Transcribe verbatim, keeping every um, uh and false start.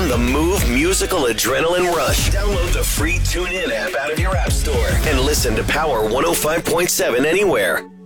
on the Move Musical Adrenaline Rush. Download the free TuneIn app out of your app store and listen to Power one oh five point seven anywhere.